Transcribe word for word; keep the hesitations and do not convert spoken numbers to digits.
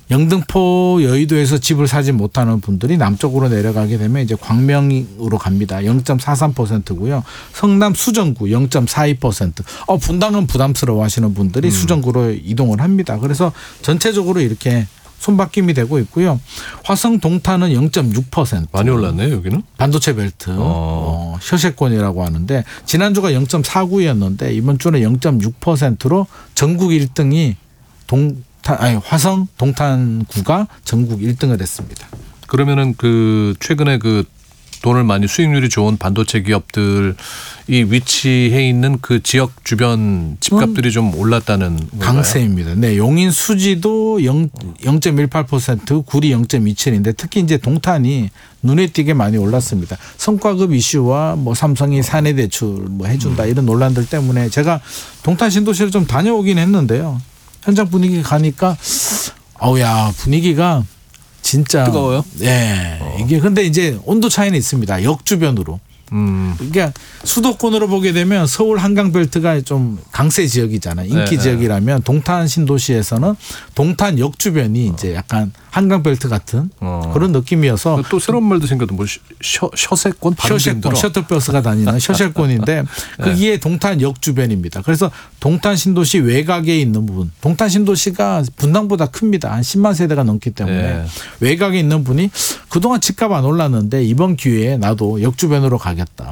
영등포 여의도에서 집을 사지 못하는 분들이 남쪽으로 내려가게 되면 이제 광명으로 갑니다. 영 점 사삼 퍼센트고요. 성남 수정구 영 점 사이 퍼센트. 어, 분당은 부담스러워 하시는 분들이 음. 수정구로 이동을 합니다. 그래서 전체적으로 이렇게 손바뀜이 되고 있고요. 화성 동탄은 영 점 육 퍼센트. 많이 올랐네요, 여기는. 반도체 벨트. 어. 어, 셔세권이라고 하는데 지난주가 영 점 사구였는데 이번 주는 영 점 육 퍼센트로 전국 일 등이 동 아니, 화성 동탄구가 전국 일 등을 했습니다. 그러면은 그 최근에 그 돈을 많이 수익률이 좋은 반도체 기업들이 위치해 있는 그 지역 주변 집값들이 좀 올랐다는 건가요? 강세입니다. 네, 용인 수지도 영 점 일팔 퍼센트, 구리 영 점 이칠인데 특히 이제 동탄이 눈에 띄게 많이 올랐습니다. 성과급 이슈와 뭐 삼성이 사내 대출 뭐 해준다 이런 논란들 때문에 제가 동탄 신도시를 좀 다녀오긴 했는데요. 현장 분위기 가니까 어우야 분위기가 진짜 뜨거워요? 네. 어. 이게 근데 이제 온도 차이는 있습니다. 역 주변으로. 음. 그러니까 수도권으로 보게 되면 서울 한강벨트가 좀 강세 지역이잖아요. 인기 네, 지역이라면 동탄 신도시에서는 동탄 역 주변이 어. 이제 약간 한강벨트 같은 어. 그런 느낌이어서 또 새로운 말도 생겨도 뭐 셔, 셔세권? 셔세권 셔틀버스가 다니는 셔세권인데 그게 네. 동탄 역 주변입니다. 그래서 동탄 신도시 외곽에 있는 부분 동탄 신도시가 분당보다 큽니다. 한 십만 세대가 넘기 때문에 네. 외곽에 있는 분이 그동안 집값 안 올랐는데 이번 기회에 나도 역 주변으로 가겠다.